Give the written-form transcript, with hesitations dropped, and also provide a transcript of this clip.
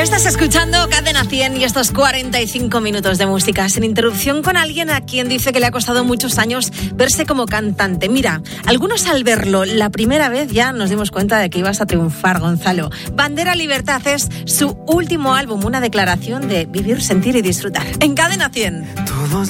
Estás escuchando Cadena 100 y estos 45 minutos de música sin interrupción con alguien a quien dice que le ha costado muchos años verse como cantante. Mira, algunos al verlo la primera vez ya nos dimos cuenta de que ibas a triunfar, Gonzalo. Bandera Libertad es su último álbum, una declaración de vivir, sentir y disfrutar. En Cadena 100.